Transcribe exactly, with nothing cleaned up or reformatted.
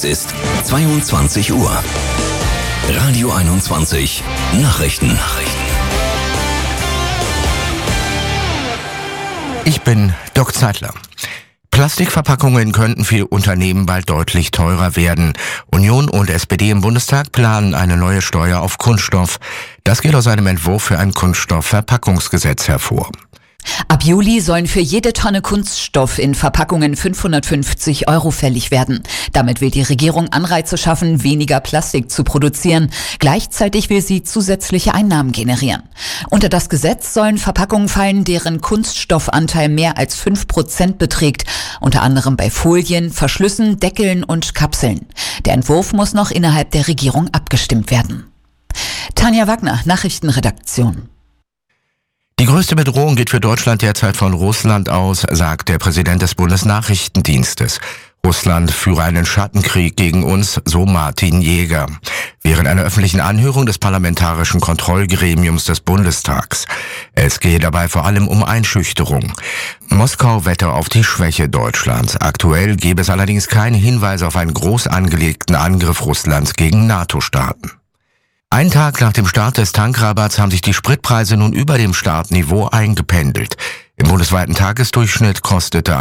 ist zweiundzwanzig Uhr. Radio einundzwanzig Nachrichten. Nachrichten. Ich bin Doc Zeitler. Plastikverpackungen könnten für Unternehmen bald deutlich teurer werden. Union und S P D im Bundestag planen eine neue Steuer auf Kunststoff. Das geht aus einem Entwurf für ein Kunststoffverpackungsgesetz hervor. Ab Juli sollen für jede Tonne Kunststoff in Verpackungen fünfhundertfünfzig Euro fällig werden. Damit will die Regierung Anreize schaffen, weniger Plastik zu produzieren. Gleichzeitig will sie zusätzliche Einnahmen generieren. Unter das Gesetz sollen Verpackungen fallen, deren Kunststoffanteil mehr als fünf Prozent beträgt. Unter anderem bei Folien, Verschlüssen, Deckeln und Kapseln. Der Entwurf muss noch innerhalb der Regierung abgestimmt werden. Tanja Wagner, Nachrichtenredaktion. Die größte Bedrohung geht für Deutschland derzeit von Russland aus, sagt der Präsident des Bundesnachrichtendienstes. Russland führe einen Schattenkrieg gegen uns, so Martin Jäger. Während einer öffentlichen Anhörung des Parlamentarischen Kontrollgremiums des Bundestags. Es gehe dabei vor allem um Einschüchterung. Moskau wette auf die Schwäche Deutschlands. Aktuell gebe es allerdings keine Hinweise auf einen groß angelegten Angriff Russlands gegen NATO-Staaten. Einen Tag nach dem Start des Tankrabatts haben sich die Spritpreise nun über dem Startniveau eingependelt. Im bundesweiten Tagesdurchschnitt kostete